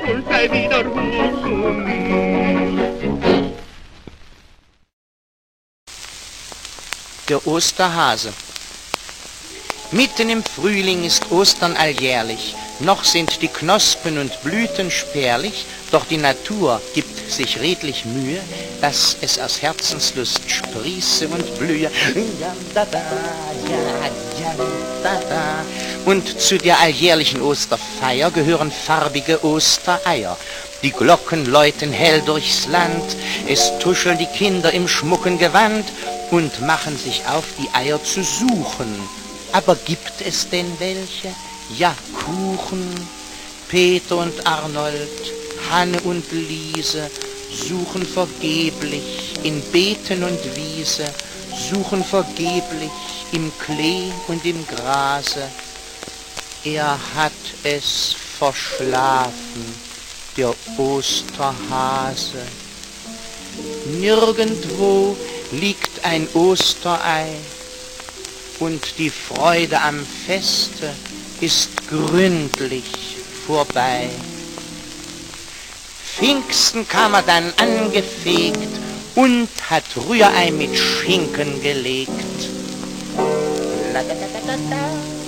und sei wieder Husum. Der Osterhase. Mitten im Frühling ist Ostern alljährlich, noch sind die Knospen und Blüten spärlich, doch die Natur gibt sich redlich Mühe, dass es aus Herzenslust sprieße und blühe. Und zu der alljährlichen Osterfeier gehören farbige Ostereier. Die Glocken läuten hell durchs Land, es tuscheln die Kinder im schmucken Gewand und machen sich auf, die Eier zu suchen. Aber gibt es denn welche? Ja, Kuchen. Peter und Arnold, Hanne und Liese suchen vergeblich in Beeten und Wiese, suchen vergeblich im Klee und im Grase. Er hat es verschlafen, der Osterhase. Nirgendwo liegt ein Osterei, und die Freude am Feste ist gründlich vorbei. Pfingsten kam er dann angefegt und hat Rührei mit Schinken gelegt. La, da, da, da, da, da.